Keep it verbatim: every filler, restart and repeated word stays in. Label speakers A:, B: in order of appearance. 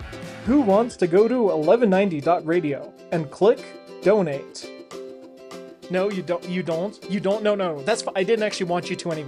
A: Who wants to go to eleven ninety dot radio and click donate? No, you don't. You don't. You don't. No, no. That's. I didn't actually want you to anyway.